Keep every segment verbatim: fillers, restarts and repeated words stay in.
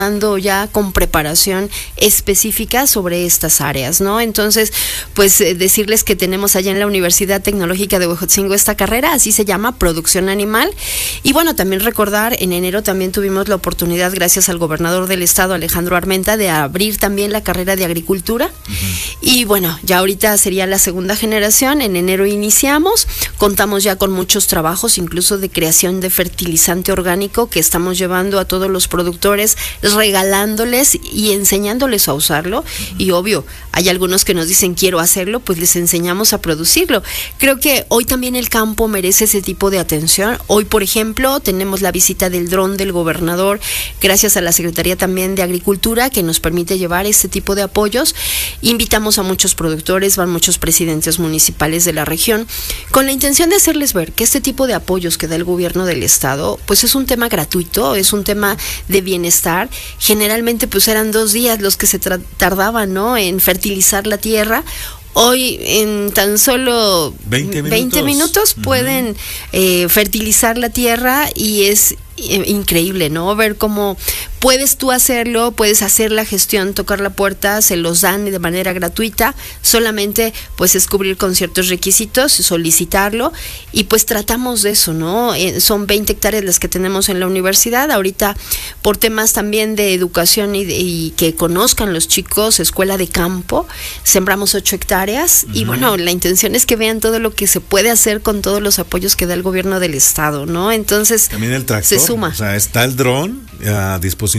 dando ya con preparación específica sobre estas áreas, ¿no? Entonces, pues eh, decirles que tenemos allá en la Universidad Tecnológica de Huejotzingo esta carrera, así se llama, Producción Animal. Y bueno, también recordar, en enero también tuvimos la oportunidad, gracias al gobernador del estado, Alejandro Armenta, de abrir también la carrera de Agricultura. Uh-huh. Y bueno, ya ahorita sería la segunda generación, en enero iniciamos, contamos ya con muchos trabajos, incluso de creación de fertilizante orgánico que estamos llevando a todos los productores, regalándoles y enseñándoles a usarlo. Uh-huh. Y obvio, hay algunos que nos dicen quiero hacerlo, pues les enseñamos a producirlo. Creo que hoy también el campo merece ese tipo de atención. Hoy, por ejemplo, tenemos la visita del dron del gobernador, gracias a la Secretaría también de Agricultura, que nos permite llevar este tipo de apoyos. Invitamos a muchos productores, van muchos presidentes municipales de la región, con la intención de hacerles ver que este tipo de apoyos que da el gobierno del estado, pues es un tema gratuito, es un tema de bienestar. Generalmente pues eran dos días los que se tra- tardaban, ¿no?, en fertilizar la tierra. Hoy en tan solo veinte minutos, veinte minutos pueden uh-huh. eh, fertilizar la tierra, y es eh, increíble, ¿no? Ver cómo puedes tú hacerlo, puedes hacer la gestión, tocar la puerta, se los dan de manera gratuita, solamente pues es cubrir con ciertos requisitos, solicitarlo, y pues tratamos de eso, ¿no? Eh, son veinte hectáreas las que tenemos en la universidad, ahorita por temas también de educación y, de, y que conozcan los chicos, escuela de campo, sembramos ocho hectáreas, uh-huh. y bueno, la intención es que vean todo lo que se puede hacer con todos los apoyos que da el gobierno del estado, ¿no? Entonces, también el tractor, se suma. O sea, está el dron a disposición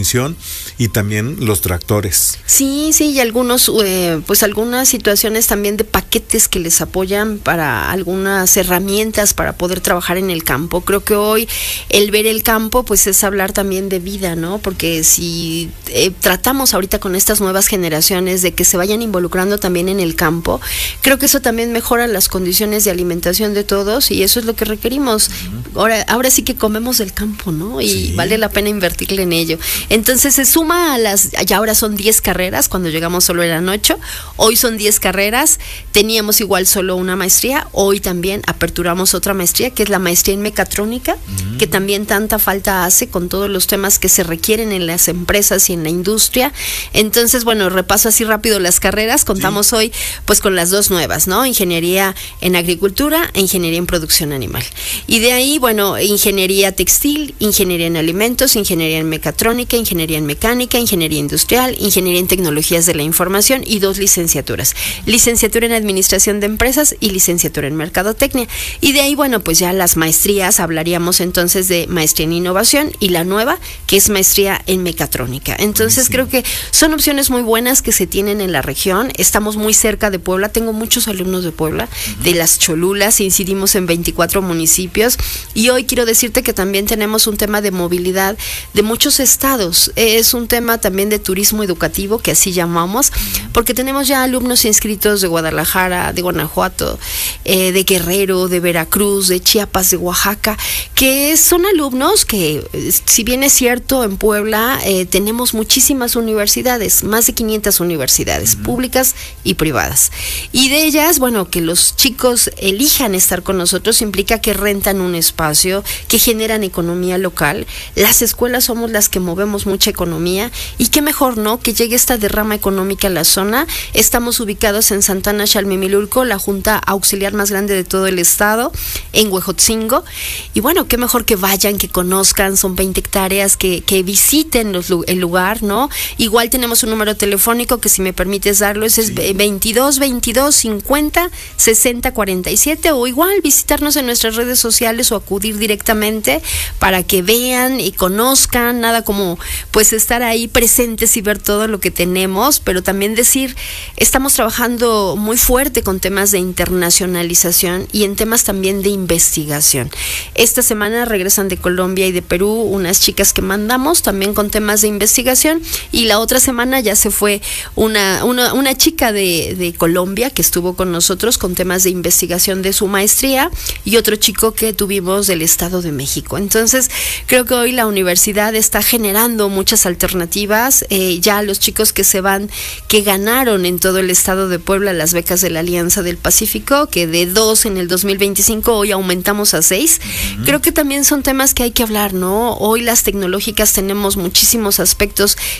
y también los tractores. Sí, sí, y algunos, eh, pues algunas situaciones también de paquetes que les apoyan para algunas herramientas para poder trabajar en el campo. Creo que hoy el ver el campo, pues es hablar también de vida, ¿no? Porque si eh, tratamos ahorita con estas nuevas generaciones de que se vayan involucrando también en el campo, creo que eso también mejora las condiciones de alimentación de todos, y eso es lo que requerimos. Uh-huh. Ahora, ahora sí que comemos del campo, ¿no? Y sí, vale la pena invertirle en ello. Entonces se suma a las, ya ahora son diez carreras, cuando llegamos solo eran ocho, hoy son diez carreras, teníamos igual solo una maestría, hoy también aperturamos otra maestría, que es la maestría en mecatrónica, mm. que también tanta falta hace con todos los temas que se requieren en las empresas y en la industria. Entonces, bueno, repaso así rápido las carreras, contamos sí. hoy pues con las dos nuevas, ¿no? Ingeniería en agricultura e ingeniería en producción animal. Y de ahí, bueno, ingeniería textil, ingeniería en alimentos, ingeniería en mecatrónica, ingeniería en mecánica, ingeniería industrial, ingeniería en tecnologías de la información, y dos licenciaturas, licenciatura en administración de empresas y licenciatura en mercadotecnia. Y de ahí, bueno, pues ya las maestrías, hablaríamos entonces de maestría en innovación, y la nueva, que es maestría en mecatrónica. Entonces sí. creo que son opciones muy buenas que se tienen en la región. Estamos muy cerca de Puebla, tengo muchos alumnos de Puebla, uh-huh. de las Cholulas, incidimos en veinticuatro municipios, y hoy quiero decirte que también tenemos un tema de movilidad de muchos estados. Es un tema también de turismo educativo, que así llamamos, porque tenemos ya alumnos inscritos de Guadalajara, de Guanajuato, eh, de Guerrero, de Veracruz, de Chiapas, de Oaxaca, que son alumnos que, si bien es cierto, en Puebla eh, tenemos muchísimas universidades, más de quinientas universidades, uh-huh. públicas y privadas. Y de ellas, bueno, que los chicos elijan estar con nosotros implica que rentan un espacio, que generan economía local. Las escuelas somos las que movemos mucha economía, y qué mejor, ¿no?, que llegue esta derrama económica a la zona. Estamos ubicados en Santana Xalmimilulco, la junta auxiliar más grande de todo el estado, en Huejotzingo, y bueno, qué mejor que vayan, que conozcan, son veinte hectáreas, que, que visiten los, el lugar, ¿no? Igual tenemos un número telefónico que, si me permites darlo, ese es veintidós veintidós cincuenta sesenta cuarenta y siete, o igual visitarnos en nuestras redes sociales o acudir directamente para que vean y conozcan. Nada como pues estar ahí presentes y ver todo lo que tenemos, pero también decir, estamos trabajando muy fuerte con temas de internacionalización y en temas también de investigación. Esta semana regresan de Colombia y de Perú unas chicas que mandamos también con temas de investigación, y la otra semana ya se fue una, una, una chica de, de Colombia que estuvo con nosotros con temas de investigación de su maestría, y otro chico que tuvimos del Estado de México. Entonces, creo que hoy la universidad está generando muchas alternativas. Eh, ya los chicos que se van, que ganaron en todo el estado de Puebla las becas de la Alianza del Pacífico, que de dos en el dos mil veinticinco hoy aumentamos a seis. Uh-huh. Creo que también son temas que hay que hablar, ¿no? Hoy las tecnológicas tenemos muchísimos aspectos